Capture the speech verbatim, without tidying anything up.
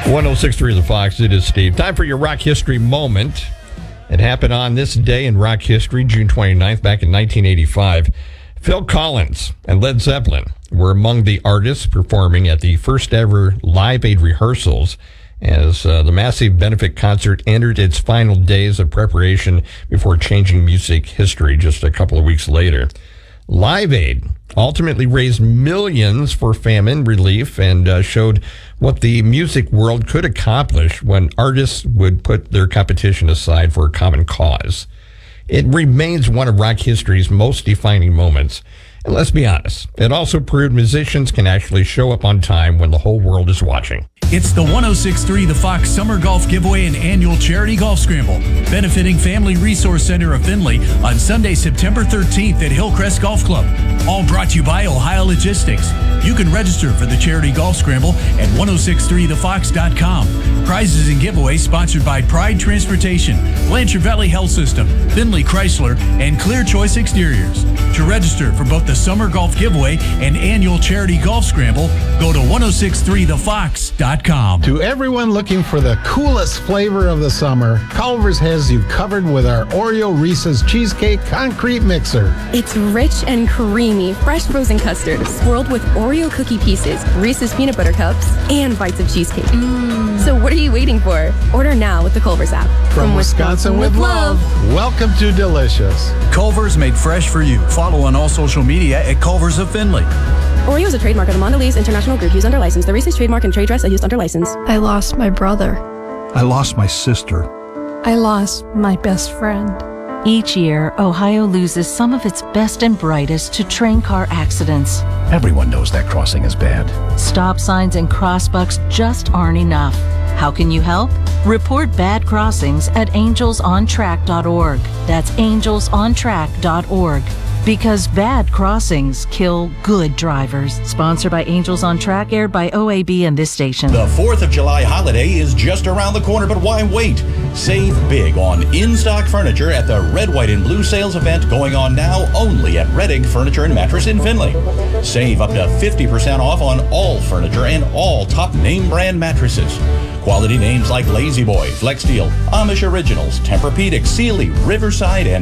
one oh six point three The Fox, it is Steve. Time for your rock history moment. It happened on this day in rock history, June twenty-ninth, back in nineteen eighty-five. Phil Collins and Led Zeppelin were among the artists performing at the first ever Live Aid rehearsals as uh, the massive benefit concert entered its final days of preparation before changing music history just a couple of weeks later. Live Aid ultimately raised millions for famine relief and uh, showed what the music world could accomplish when artists would put their competition aside for a common cause. It remains one of rock history's most defining moments. And let's be honest, it also proved musicians can actually show up on time when the whole world is watching. It's the one oh six point three The Fox Summer Golf Giveaway and Annual Charity Golf Scramble, benefiting Family Resource Center of Findlay on Sunday, September thirteenth at Hillcrest Golf Club. All brought to you by Ohio Logistics. You can register for the Charity Golf Scramble at ten sixty-three the fox dot com. Prizes and giveaways sponsored by Pride Transportation, Blanchard Valley Health System, Findlay Chrysler, and Clear Choice Exteriors. To register for both the Summer Golf Giveaway and Annual Charity Golf Scramble, go to ten sixty-three the fox dot com. To everyone looking for the coolest flavor of the summer, Culver's has you covered with our Oreo Reese's Cheesecake Concrete Mixer. It's rich and creamy, fresh frozen custard swirled with Oreo cookie pieces, Reese's peanut butter cups, and bites of cheesecake. Mm. So what are you waiting for? Order now with the Culver's app. From, From Wisconsin, Wisconsin with love. love, welcome to Delicious. Culver's, made fresh for you. Follow on all social media at Culver's of Findlay. Oreo is a trademark of the Mondelez International Group used under license. The Reese's trademark and trade dress are used under license. I lost my brother. I lost my sister. I lost my best friend. Each year, Ohio loses some of its best and brightest to train car accidents. Everyone knows that crossing is bad. Stop signs and crossbucks just aren't enough. How can you help? Report bad crossings at angels on track dot org. That's angels on track dot org. Because bad crossings kill good drivers. Sponsored by Angels on Track, aired by O A B and this station. The fourth of July holiday is just around the corner, but why wait? Save big on in-stock furniture at the Red, White, and Blue sales event going on now only at Reddig Furniture and Mattress in Findlay. Save up to fifty percent off on all furniture and all top name brand mattresses. Quality names like Lazy Boy, Flex Steel, Amish Originals, Tempur-Pedic, Sealy, Riverside, and